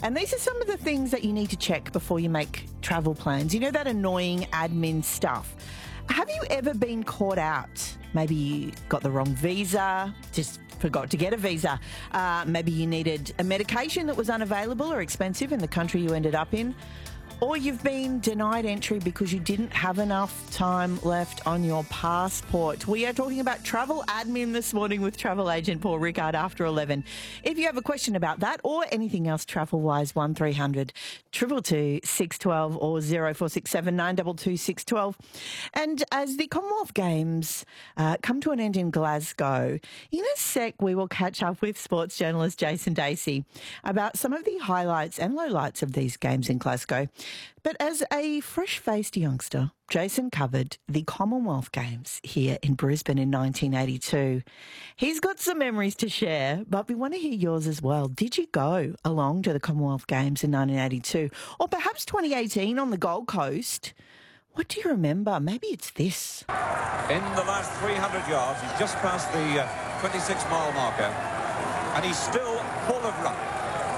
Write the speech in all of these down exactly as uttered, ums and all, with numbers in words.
And these are some of the things that you need to check before you make travel plans. You know, that annoying admin stuff. Have you ever been caught out? Maybe you got the wrong visa, just forgot to get a visa. Uh, maybe you needed a medication that was unavailable or expensive in the country you ended up in. Or you've been denied entry because you didn't have enough time left on your passport. We are talking about travel admin this morning with travel agent Paul Rickard after eleven. If you have a question about that or anything else travel-wise, one three hundred two two two six one two or zero four six seven nine two two six one two. And as the Commonwealth Games uh, come to an end in Glasgow, in a sec we will catch up with sports journalist Jason Dacey about some of the highlights and lowlights of these games in Glasgow. But as a fresh-faced youngster, Jason covered the Commonwealth Games here in Brisbane in nineteen eighty-two. He's got some memories to share, but we want to hear yours as well. Did you go along to the Commonwealth Games in nineteen eighty-two or perhaps twenty eighteen on the Gold Coast? What do you remember? Maybe it's this. In the last three hundred yards, he's just past the uh, twenty-six mile marker, and he's still full of run.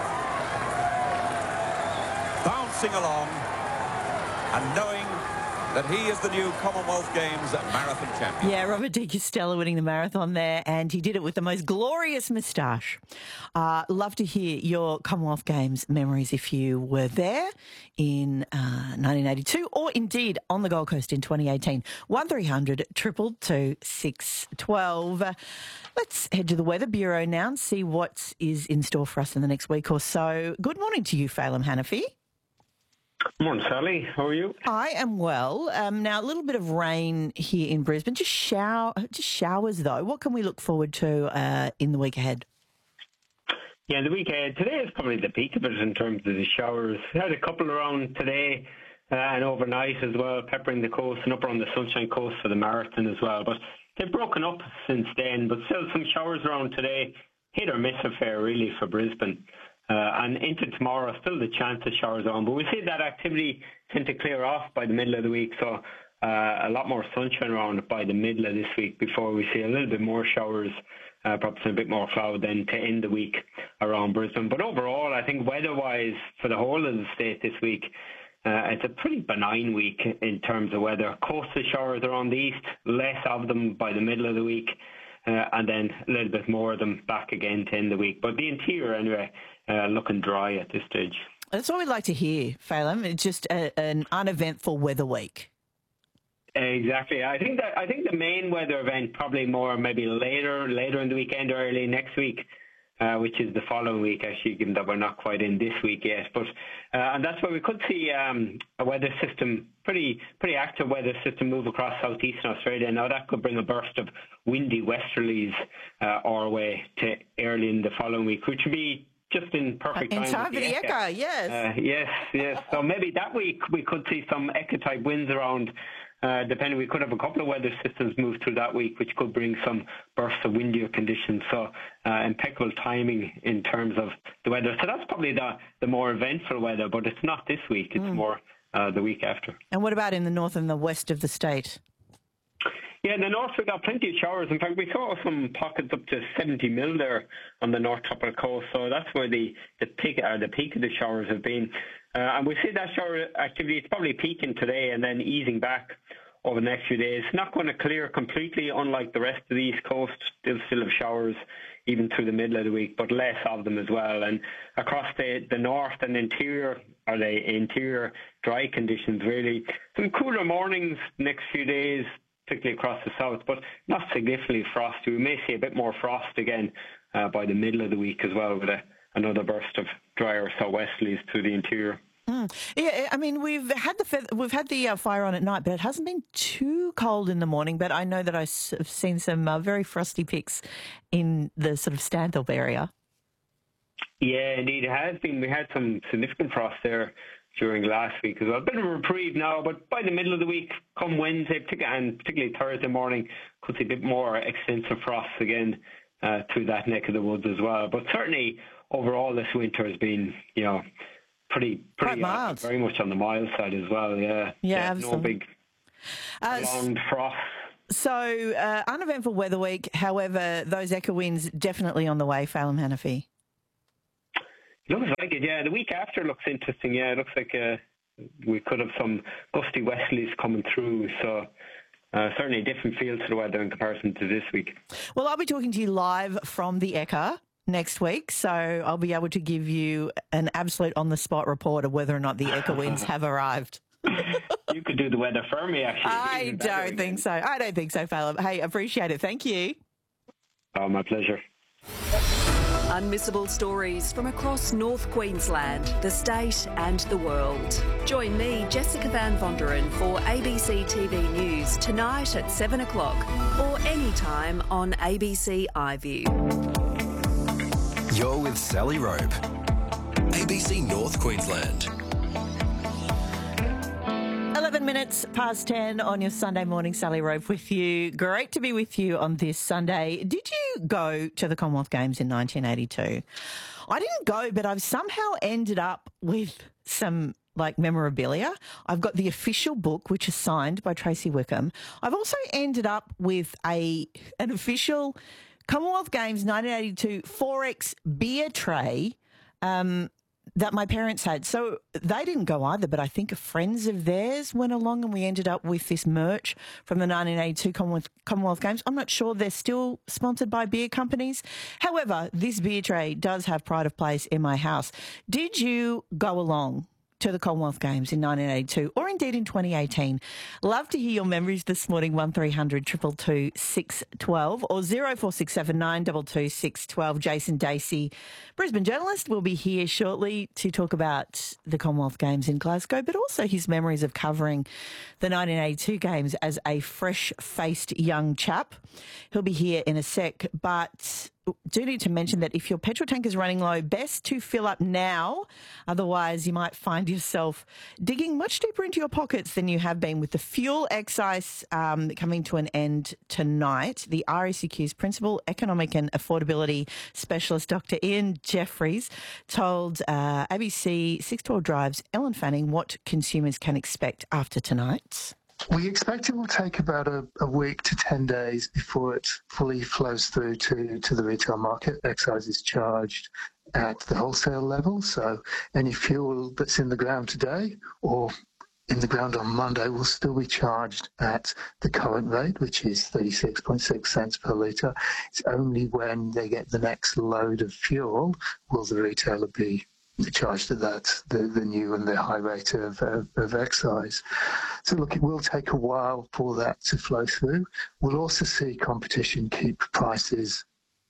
Bouncing along and knowing that he is the new Commonwealth Games marathon champion. Yeah, Robert De Castella winning the marathon there, and he did it with the most glorious moustache. Uh, love to hear your Commonwealth Games memories if you were there in uh, nineteen eighty-two or indeed on the Gold Coast in twenty eighteen. one three hundred two two two six one two. Let's head to the Weather Bureau now and see what is in store for us in the next week or so. Good morning to you, Phelim Hanafi. Morning, Sally. How are you? I am well. Um, now, a little bit of rain here in Brisbane. Just shower, just showers, though. What can we look forward to uh, in the week ahead? Yeah, the week ahead. Today is probably the peak of it in terms of the showers. We had a couple around today uh, and overnight as well, peppering the coast and up around the Sunshine Coast for the marathon as well. But they've broken up since then. But still some showers around today. Hit or miss affair, really, for Brisbane. Uh, and into tomorrow, still the chance of showers on. But we see that activity tend to clear off by the middle of the week. So uh, a lot more sunshine around by the middle of this week before we see a little bit more showers, uh, perhaps a bit more cloud then to end the week around Brisbane. But overall, I think weather-wise for the whole of the state this week, uh, it's a pretty benign week in terms of weather. Coastal showers around the east, less of them by the middle of the week. Uh, and then a little bit more of them back again to end the week. But the interior, anyway, uh, looking dry at this stage. That's what we'd like to hear, Phelim. It's just a, an uneventful weather week. Exactly. I think that I think the main weather event probably more maybe later, later in the weekend or early next week, uh, which is the following week, actually, given that we're not quite in this week yet. But uh, and that's where we could see um, a weather system, pretty pretty active weather system, move across southeastern Australia. Now that could bring a burst of windy westerlies uh, our way to early in the following week, which would be just in perfect time. In time for the Eka, yes. Uh, yes, yes. So maybe that week we could see some Eka-type winds around. Uh, depending, we could have a couple of weather systems move through that week, which could bring some bursts of windier conditions. So uh, impeccable timing in terms of the weather. So that's probably the, the more eventful weather, but it's not this week. It's mm. more uh, the week after. And what about in the north and the west of the state? Yeah, in the north we got plenty of showers. In fact, we saw some pockets up to seventy mil there on the north top of the coast. So that's where the, the peak or the peak of the showers have been. Uh, and we see that shower activity, it's probably peaking today and then easing back over the next few days. Not going to clear completely, unlike the rest of the East Coast. Still still have showers even through the middle of the week, but less of them as well. And across the, the north and interior, or the interior dry conditions really. Some cooler mornings next few days, particularly across the south, but not significantly frosty. We may see a bit more frost again uh, by the middle of the week as well, with a, another burst of drier southwesterlies through the interior. Mm. Yeah, I mean, we've had the feather, we've had the uh, fire on at night, but it hasn't been too cold in the morning. But I know that I've seen some uh, very frosty pics in the sort of Stanthorpe area. Yeah, indeed, it has been. We had some significant frost there during last week as well. A bit of a reprieve now, but by the middle of the week, come Wednesday, and particularly Thursday morning, could see a bit more extensive frosts again uh, through that neck of the woods as well. But certainly, overall, this winter has been, you know, pretty, pretty uh, very much on the mild side as well. Yeah, yeah, yeah no big uh, prolonged frost. So, uh, uneventful weather week. However, those Eka winds definitely on the way, Phelim Hanafi. Looks like it, yeah. The week after looks interesting, yeah. It looks like uh, we could have some gusty westerlies coming through, so uh, certainly a different feel to the weather in comparison to this week. Well, I'll be talking to you live from the Ekka next week, so I'll be able to give you an absolute on-the-spot report of whether or not the Ekka winds have arrived. You could do the weather for me, actually. I don't think so. I don't think so, Philip. Hey, appreciate it. Thank you. Oh, my pleasure. Unmissable stories from across North Queensland, the state and the world. Join me, Jessica Van Vonderen, for A B C T V News tonight at seven o'clock or anytime on A B C iView. You're with Sally Rope, A B C North Queensland. eleven minutes past ten on your Sunday morning, Sally Rope with you. Great to be with you on this Sunday. Did you go to the Commonwealth Games in nineteen eighty-two? I didn't go, but I've somehow ended up with some like memorabilia. I've got the official book, which is signed by Tracy Wickham. I've also ended up with a an official Commonwealth Games nineteen eighty-two Forex beer tray um, that my parents had. So they didn't go either, but I think friends of theirs went along and we ended up with this merch from the nineteen eighty-two Commonwealth, Commonwealth Games. I'm not sure they're still sponsored by beer companies. However, this beer tray does have pride of place in my house. Did you go along to the Commonwealth Games in nineteen eighty-two or indeed in twenty eighteen? Love to hear your memories this morning, one three hundred two two two six one two or zero four six seven nine two two six one two. Jason Dacey, Brisbane journalist, will be here shortly to talk about the Commonwealth Games in Glasgow, but also his memories of covering the nineteen eighty-two Games as a fresh-faced young chap. He'll be here in a sec, but do need to mention that if your petrol tank is running low, best to fill up now. Otherwise, you might find yourself digging much deeper into your pockets than you have been with the fuel excise um, coming to an end tonight. The R A C Q's Principal Economic and Affordability Specialist, Doctor Ian Jeffries, told uh, A B C six twelve Drive's Ellen Fanning what consumers can expect after tonight. We expect it will take about a, a week to ten days before it fully flows through to, to the retail market. Excise is charged at the wholesale level, so any fuel that's in the ground today or in the ground on Monday will still be charged at the current rate, which is thirty-six point six cents per litre. It's only when they get the next load of fuel will the retailer be charged at that, the, the new and the high rate of, of, of excise. So look, it will take a while for that to flow through. We'll also see competition keep prices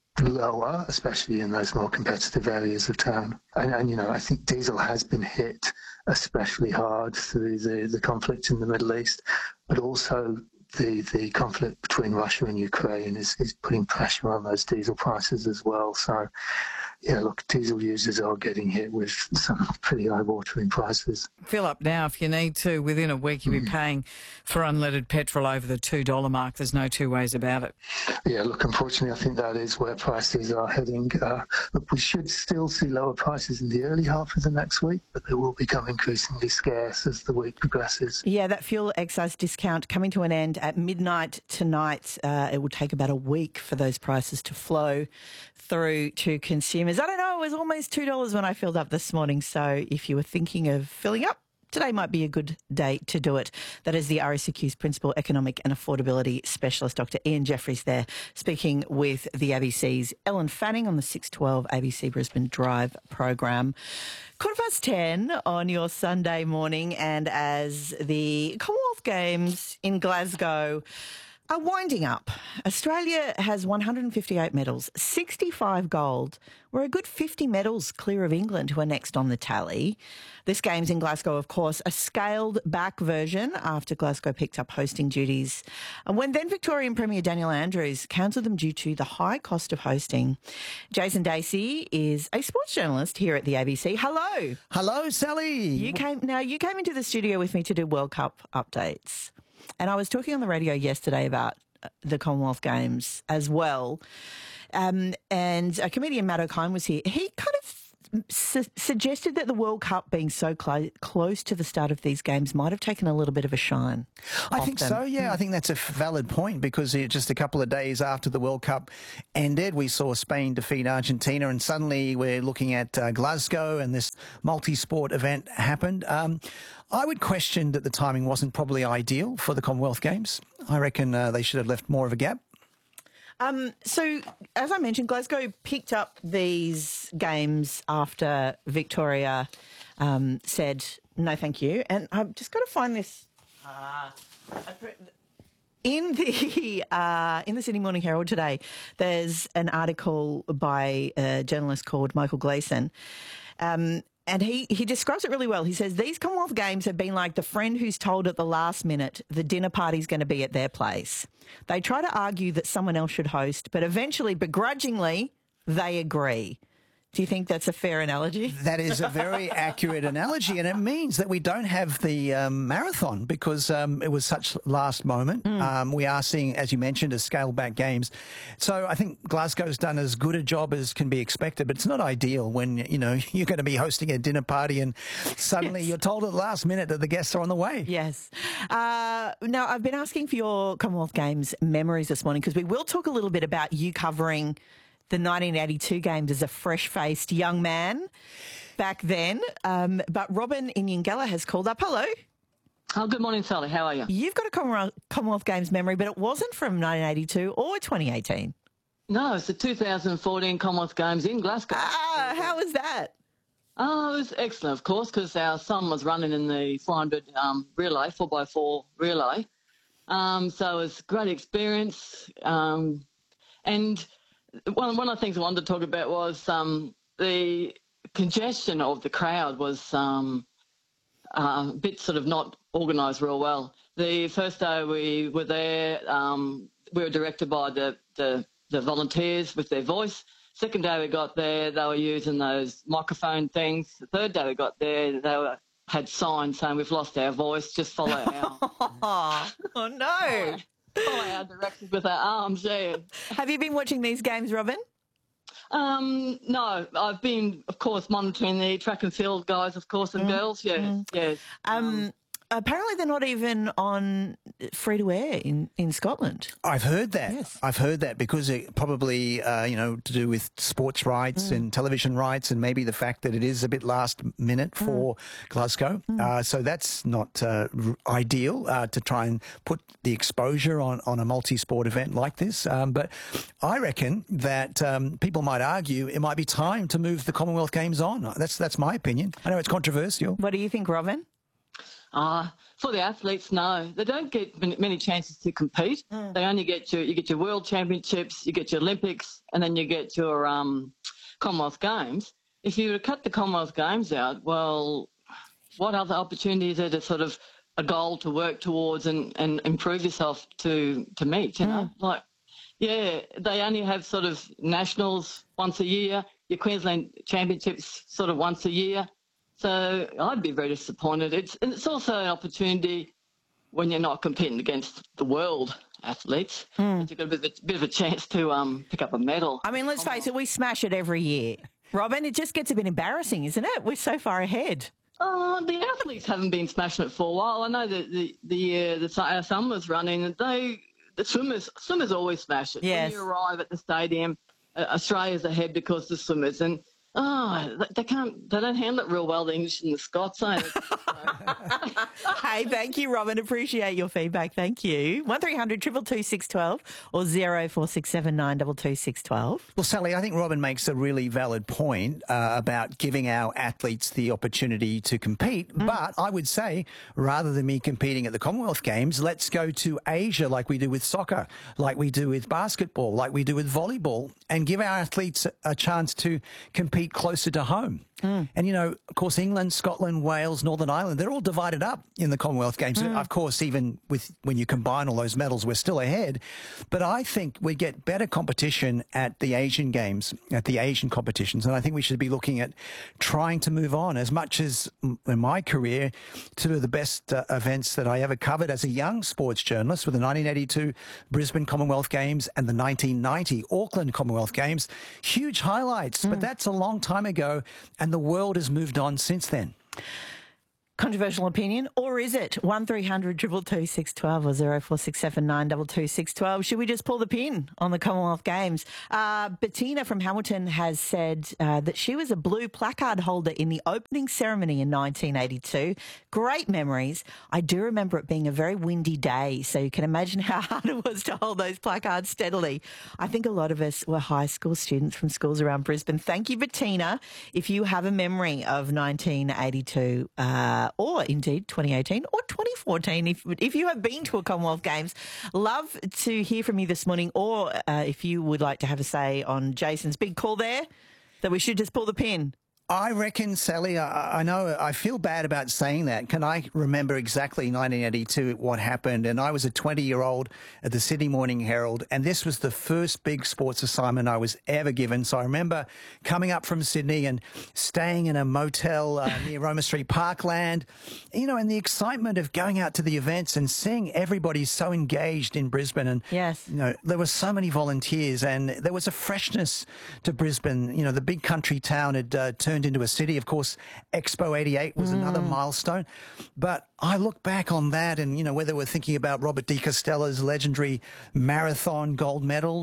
lower, especially in those more competitive areas of town. And, and you know, I think diesel has been hit especially hard through the, the conflict in the Middle East, but also the, the conflict between Russia and Ukraine is, is putting pressure on those diesel prices as well. So, yeah, look, diesel users are getting hit with some pretty eye-watering prices. Fill up now if you need to. Within a week you'll be paying for unleaded petrol over the two dollar mark. There's no two ways about it. Yeah, look, unfortunately, I think that is where prices are heading. Uh, look, we should still see lower prices in the early half of the next week, but they will become increasingly scarce as the week progresses. Yeah, that fuel excise discount coming to an end at midnight tonight. Uh, it will take about a week for those prices to flow through to consumers. I don't know, it was almost two dollars when I filled up this morning. So if you were thinking of filling up, today might be a good day to do it. That is the R A C Q's Principal Economic and Affordability Specialist, Doctor Ian Jeffries there, speaking with the A B C's Ellen Fanning on the six twelve A B C Brisbane Drive program. Quarter past ten on your Sunday morning, and as the Commonwealth Games in Glasgow are winding up, Australia has one hundred fifty-eight medals, sixty-five gold. We're a good fifty medals clear of England, who are next on the tally. This game's in Glasgow, of course, a scaled-back version after Glasgow picked up hosting duties. And when then Victorian Premier Daniel Andrews cancelled them due to the high cost of hosting. Jason Dacey is a sports journalist here at the A B C. Hello. Hello, Sally. You came now. You came into the studio with me to do World Cup updates. And I was talking on the radio yesterday about the Commonwealth Games as well. Um, and a comedian, Matt O'Kine, was here. He kind of su- suggested that the World Cup being so clo- close to the start of these games might have taken a little bit of a shine. I think them. so, yeah. I think that's a valid point because just a couple of days after the World Cup ended, we saw Spain defeat Argentina and suddenly we're looking at uh, Glasgow and this multi-sport event happened. Um, I would question that the timing wasn't probably ideal for the Commonwealth Games. I reckon uh, they should have left more of a gap. Um, so, as I mentioned, Glasgow picked up these games after Victoria um, said, no, thank you. And I've just got to find this. Uh, in the uh, in the Sydney Morning Herald today, there's an article by a journalist called Michael Gleeson. Um, And he, he describes it really well. He says, these Commonwealth Games have been like the friend who's told at the last minute the dinner party's going to be at their place. They try to argue that someone else should host, but eventually, begrudgingly, they agree. Do you think that's a fair analogy? That is a very accurate analogy, and it means that we don't have the um, marathon because um, it was such last moment. Mm. Um, we are seeing, as you mentioned, a scaled-back games. So I think Glasgow's done as good a job as can be expected, but it's not ideal when, you know, you're going to be hosting a dinner party and suddenly yes. you're told at the last minute that the guests are on the way. Yes. Uh, now, I've been asking for your Commonwealth Games memories this morning because we will talk a little bit about you covering the nineteen eighty-two Games as a fresh-faced young man back then. Um, but Robin in Yingala has called up. Hello. Oh, good morning, Sally. How are you? You've got a Commonwealth, Commonwealth Games memory, but it wasn't from nineteen eighty-two or twenty eighteen. No, it's the two thousand fourteen Commonwealth Games in Glasgow. Ah, how was that? Oh, it was excellent, of course, because our son was running in the four hundred um, relay, four by four relay. Um, so it was a great experience. Um, and... One, one of the things I wanted to talk about was um, the congestion of the crowd was um, uh, a bit sort of not organised real well. The first day we were there, um, we were directed by the, the, the volunteers with their voice. Second day we got there, they were using those microphone things. The third day we got there, they were, had signs saying we've lost our voice, just follow our... oh, no. Follow our directions with our arms, yeah. Have you been watching these games, Robin? Um, no, I've been, of course, monitoring the track and field guys, of course, and mm. girls, yes, mm. yes. Um, um, apparently they're not even on free-to-air in, in Scotland. I've heard that. Yes. I've heard that because it probably, uh, you know, to do with sports rights mm. and television rights and maybe the fact that it is a bit last minute for mm. Glasgow. Mm. Uh, so that's not uh, r- ideal uh, to try and put the exposure on, on a multi-sport event like this. Um, but I reckon that um, people might argue it might be time to move the Commonwealth Games on. That's, that's my opinion. I know it's controversial. What do you think, Robin? Uh, for the athletes, no. They don't get many chances to compete. Mm. They only get your, you get your World Championships, you get your Olympics, and then you get your um, Commonwealth Games. If you were to cut the Commonwealth Games out, well, what other opportunities are there sort of a goal to work towards and, and improve yourself to, to meet, you know? Mm. Like, yeah, they only have sort of nationals once a year, your Queensland Championships sort of once a year. So I'd be very disappointed. It's and it's also an opportunity when you're not competing against the world athletes. Mm. You've got a bit, of a bit of a chance to um, pick up a medal. I mean, let's face it, we smash it every year. Robin, it just gets a bit embarrassing, isn't it? We're so far ahead. Oh, the athletes haven't been smashing it for a while. I know that the the year that our son was running, they the swimmers swimmers always smash it. Yes. When you arrive at the stadium, uh, Australia's ahead because the swimmers and. Oh, they can't, they don't handle it real well, the English and the Scots, eh? Hey, thank you, Robin. Appreciate your feedback. Thank you. one three hundred two two two six one two or zero four six seven nine two two six one two. Well, Sally, I think Robin makes a really valid point uh, about giving our athletes the opportunity to compete. Mm. But I would say, rather than me competing at the Commonwealth Games, let's go to Asia like we do with soccer, like we do with basketball, like we do with volleyball, and give our athletes a chance to compete closer to home. Mm. And, you know, of course, England, Scotland, Wales, Northern Ireland, they're all divided up in the Commonwealth Games. Mm. Of course, even with when you combine all those medals, we're still ahead. But I think we get better competition at the Asian Games, at the Asian competitions. And I think we should be looking at trying to move on as much as in my career to the best uh, events that I ever covered as a young sports journalist with the nineteen eighty-two Brisbane Commonwealth Games and the nineteen ninety Auckland Commonwealth Games. Huge highlights, mm. but that's a long long time ago, and the world has moved on since then. Controversial opinion, or is it? one three hundred two two two six one two or zero four six seven nine two two six one two. Should we just pull the pin on the Commonwealth Games? Uh, Bettina from Hamilton has said uh, that she was a blue placard holder in the opening ceremony in nineteen eighty-two. Great memories. I do remember it being a very windy day, so you can imagine how hard it was to hold those placards steadily. I think a lot of us were high school students from schools around Brisbane. Thank you, Bettina. If you have a memory of nineteen eighty-two, uh, or indeed twenty eighteen or twenty fourteen, if if you have been to a Commonwealth Games, love to hear from you this morning, or uh, if you would like to have a say on Jason's big call there, that we should just pull the pin. I reckon, Sally, I, I know I feel bad about saying that. Can I remember exactly nineteen eighty-two what happened? And I was a twenty-year-old at the Sydney Morning Herald, and this was the first big sports assignment I was ever given. So I remember coming up from Sydney and staying in a motel uh, near Roma Street Parkland, you know, and the excitement of going out to the events and seeing everybody so engaged in Brisbane. And, yes, you know, there were so many volunteers, and there was a freshness to Brisbane. You know, the big country town had uh, turned into a city. Of course, Expo eighty-eight was mm. another milestone. But I look back on that, and, you know, whether we're thinking about Robert De Castella's legendary marathon gold medal,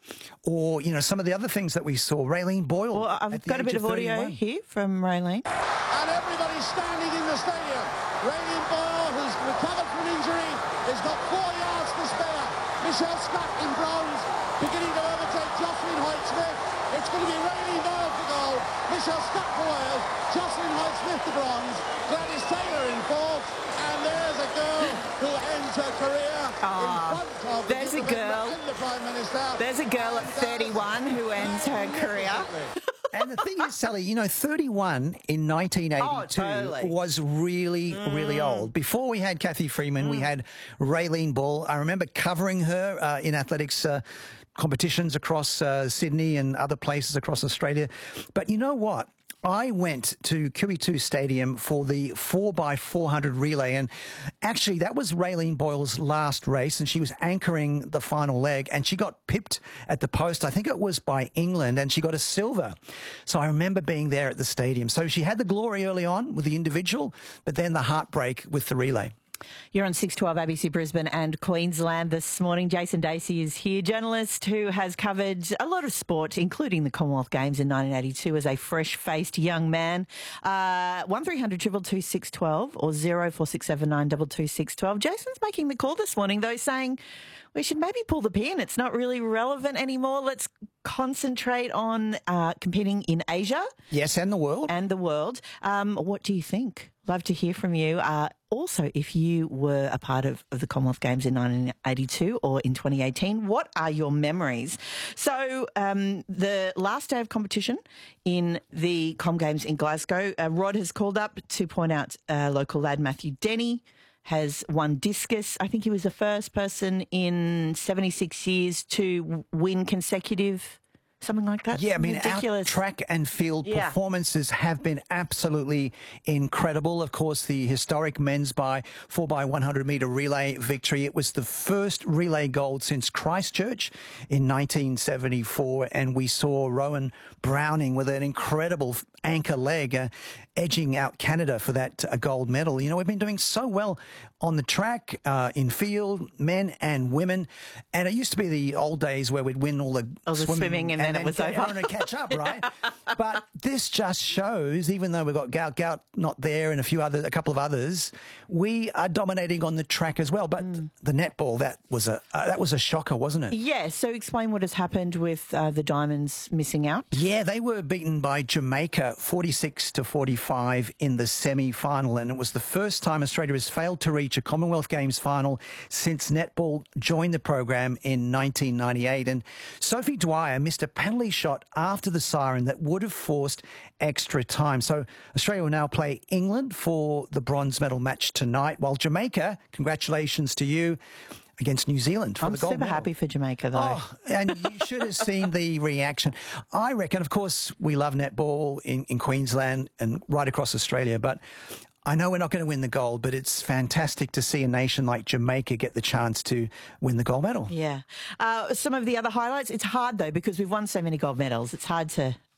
or, you know, some of the other things that we saw. Raylene Boyle. Well, I've got a bit of, of audio here from Raylene. And everybody's standing in the stadium. Raylene Boyle, who's recovered from injury, has got four yards to spare. Michelle Scott in bronze, beginning to overtake Jocelyn Hoyt-Smith. It's going to be Raylene Boyle for gold, Michelle Scott for Wales, Jocelyn Hoyt-Smith to bronze, Gladys Taylor in fourth, and there's a girl who ends her career oh, in front of there's the, a girl. the Prime Minister. There's a girl at thirty-one who ends her career. And the thing is, Sally, you know, thirty-one in nineteen eighty-two oh, totally. was really, mm. really old. Before we had Kathy Freeman, mm. we had Raylene Boyle. I remember covering her uh, in athletics uh, competitions across uh, Sydney and other places across Australia. But you know what? I went to Q E two Stadium for the four by four hundred relay, and actually that was Raylene Boyle's last race, and she was anchoring the final leg, and she got pipped at the post. I think it was by England, and she got a silver. So I remember being there at the stadium. So she had the glory early on with the individual, but then the heartbreak with the relay. You're on six twelve A B C Brisbane and Queensland this morning. Jason Dacey is here, journalist who has covered a lot of sport, including the Commonwealth Games in nineteen eighty-two as a fresh-faced young man. Uh, one three hundred two two two six one two or zero four six seven nine two two six one two. Jason's making the call this morning, though, saying we should maybe pull the pin. It's not really relevant anymore. Let's concentrate on uh, competing in Asia. Yes, and the world. And the world. Um, what do you think? Love to hear from you. Uh, also, if you were a part of, of the Commonwealth Games in nineteen eighty-two or in twenty eighteen, what are your memories? So um, the last day of competition in the Com Games in Glasgow, uh, Rod has called up to point out uh, local lad Matthew Denny has won discus. I think he was the first person in seventy-six years to win consecutive, something like that. Yeah, I mean, ridiculous. Our track and field yeah. performances have been absolutely incredible. Of course, the historic men's by four by one hundred metre relay victory. It was the first relay gold since Christchurch in nineteen seventy-four, and we saw Rowan Browning with an incredible anchor leg uh, edging out Canada for that uh, gold medal. You know, we've been doing so well on the track, uh, in field, men and women. And it used to be the old days where we'd win all the, all the swimming, swimming and, and then it was over. Everyone would catch up, right? But this just shows, even though we've got Gout Gout not there and a few other, a couple of others, we are dominating on the track as well. But mm. the netball, that was a uh, that was a shocker, wasn't it? Yeah. So explain what has happened with uh, the Diamonds missing out. Yeah, they were beaten by Jamaica forty-six to forty-five in the semi-final, and it was the first time Australia has failed to reach a Commonwealth Games final since netball joined the program in nineteen ninety-eight. And Sophie Dwyer missed a penalty shot after the siren that would have forced extra time. So Australia will now play England for the bronze medal match tonight, while Jamaica, congratulations to you, against New Zealand for I'm the gold super medal. happy for Jamaica, though. Oh, and you should have seen the reaction. I reckon, of course, we love netball in, in Queensland and right across Australia, but I know we're not going to win the gold, but it's fantastic to see a nation like Jamaica get the chance to win the gold medal. Yeah. Uh, some of the other highlights, it's hard, though, because we've won so many gold medals. It's hard to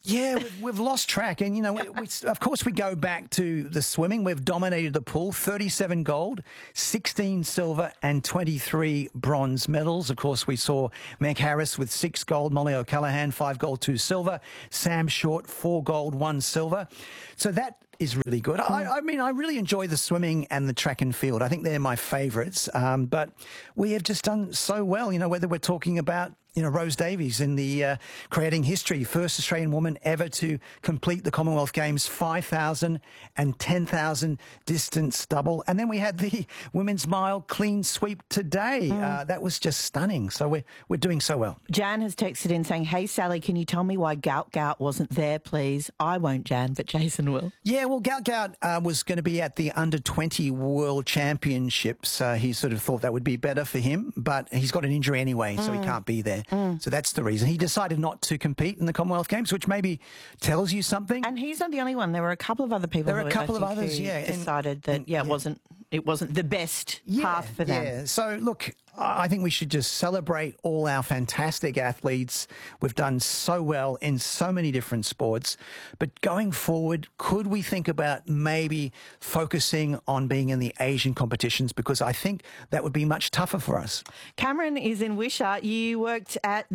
Yeah, we've, we've lost track. And, you know, we, we, of course, we go back to the swimming. We've dominated the pool, thirty-seven gold, sixteen silver and twenty-three bronze medals. Of course, we saw Meg Harris with six gold, Molly O'Callaghan, five gold, two silver, Sam Short, four gold, one silver. So that is really good. I, I mean, I really enjoy the swimming and the track and field. I think they're my favourites. Um, but we have just done so well, you know, whether we're talking about, you know, Rose Davies in the uh, creating history, first Australian woman ever to complete the Commonwealth Games five thousand and ten thousand distance double. And then we had the women's mile clean sweep today. Mm. Uh, that was just stunning. So we're, we're doing so well. Jan has texted in saying, hey, Sally, can you tell me why Gout Gout wasn't there, please? I won't, Jan, but Jason will. Yeah, well, Gout Gout uh, was going to be at the under twenty World Championships. Uh, he sort of thought that would be better for him, but he's got an injury anyway, mm. so he can't be there. Mm. So that's the reason. He decided not to compete in the Commonwealth Games, which maybe tells you something. And he's not the only one. There were a couple of other people. There were who, a couple I of think, others, yeah. decided that, and, yeah, it yeah. wasn't it wasn't the best yeah, path for them. Yeah. So, look, I think we should just celebrate all our fantastic athletes. We've done so well in so many different sports. But going forward, could we think about maybe focusing on being in the Asian competitions? Because I think that would be much tougher for us. Cameron is in Wishart. You worked at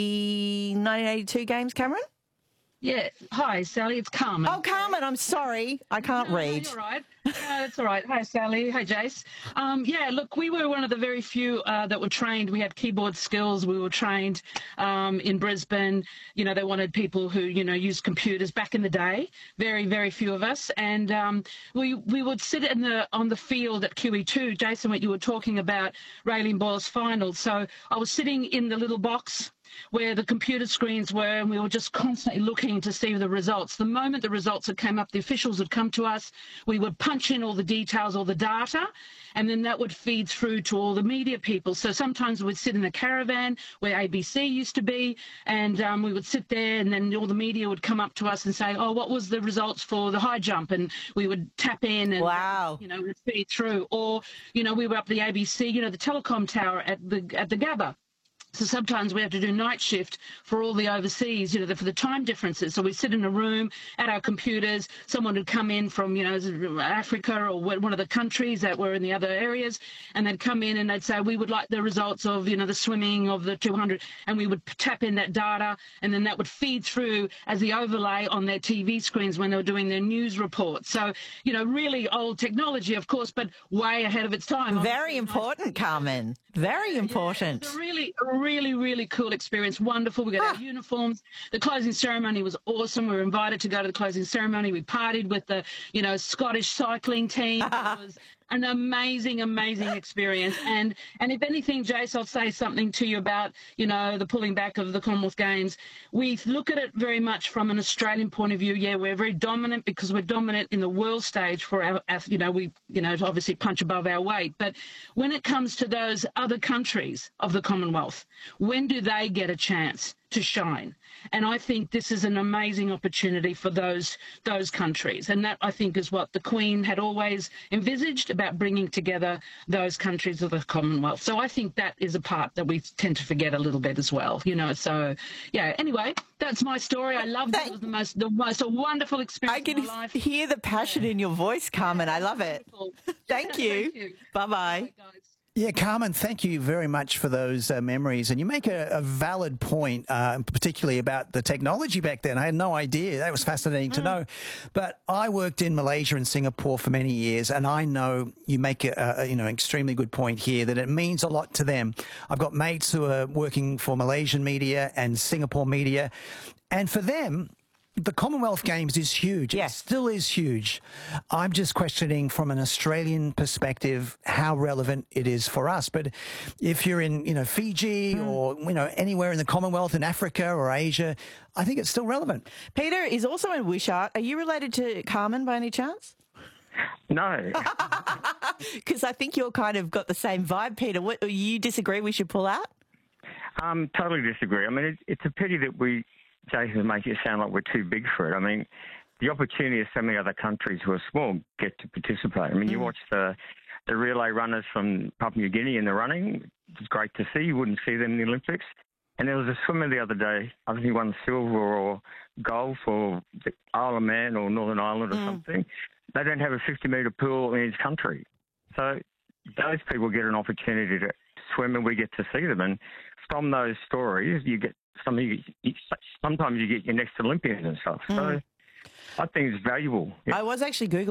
the nineteen eighty-two Games, Cameron? Yeah. Hi, Sally. It's Carmen. Oh, Carmen, I'm sorry. I can't no, read. No, you're right. No, that's all right. Hi, Sally. Hi, Jace. Um, yeah, look, we were one of the very few uh, that were trained. We had keyboard skills. We were trained um, in Brisbane. You know, they wanted people who, you know, used computers back in the day. Very, very few of us. And um, we we would sit in the on the field at Q E two. Jason, what you were talking about, Raylene Boyle's final. So I was sitting in the little box where the computer screens were, and we were just constantly looking to see the results. The moment the results had come up, the officials would come to us, we would punch in all the details, all the data, and then that would feed through to all the media people. So sometimes we'd sit in a caravan where A B C used to be, and um, we would sit there, and then all the media would come up to us and say, oh, what was the results for the high jump? And we would tap in and, wow. you know, it would feed through. Or, you know, we were up the A B C, you know, the telecom tower at the at the Gabba. So sometimes we have to do night shift for all the overseas, you know, for the time differences. So we sit in a room at our computers. Someone would come in from, you know, Africa or one of the countries that were in the other areas, and they'd come in and they'd say, we would like the results of, you know, the swimming of the two hundred, and we would tap in that data, and then that would feed through as the overlay on their T V screens when they were doing their news reports. So, you know, really old technology, of course, but way ahead of its time. Very important, Carmen. Very important. Yeah, it's a really, really, really cool experience. Wonderful. We got ah. our uniforms. The closing ceremony was awesome. We were invited to go to the closing ceremony. We partied with the, you know, Scottish cycling team. It was an amazing, amazing experience. And and if anything, Jace, I'll say something to you about, you know, the pulling back of the Commonwealth Games. We look at it very much from an Australian point of view. Yeah, we're very dominant because we're dominant in the world stage for our, you know, we, you know, obviously punch above our weight. But when it comes to those other countries of the Commonwealth, when do they get a chance to shine? And I think this is an amazing opportunity for those those countries. And that, I think, is what the Queen had always envisaged about bringing together those countries of the Commonwealth. So I think that is a part that we tend to forget a little bit as well, you know. So, yeah, anyway, that's my story. I loved it. It was the most, the most a wonderful experience I can in my life. hear the passion in your voice, Carmen. I love it. Thank you. Thank you. Bye-bye. Bye, guys. Yeah, Carmen, thank you very much for those uh, memories. And you make a, a valid point, uh, particularly about the technology back then. I had no idea. That was fascinating mm. to know. But I worked in Malaysia and Singapore for many years, and I know you make a, a you know extremely good point here that it means a lot to them. I've got mates who are working for Malaysian media and Singapore media, and for them, the Commonwealth Games is huge. Yes. It still is huge. I'm just questioning from an Australian perspective how relevant it is for us. But if you're in, you know, Fiji mm. or, you know, anywhere in the Commonwealth in Africa or Asia, I think it's still relevant. Peter is also in Wishart. Are you related to Carmen by any chance? No. Because I think you're kind of got the same vibe, Peter. What, you disagree we should pull out? Um, totally disagree. I mean, it, it's a pity that we... Jason makes it sound like we're too big for it. I mean, the opportunity of so many other countries who are small get to participate. I mean, mm. you watch the the relay runners from Papua New Guinea in the running. It's great to see. You wouldn't see them in the Olympics. And there was a swimmer the other day, I think he won silver or gold for the Isle of Man or Northern Ireland or mm. something. They don't have a fifty metre pool in his country. So those people get an opportunity to swim and we get to see them. And from those stories, you get some, you, you, sometimes you get your next Olympians and stuff. Mm. So I think it's valuable. Yeah. I was actually Googling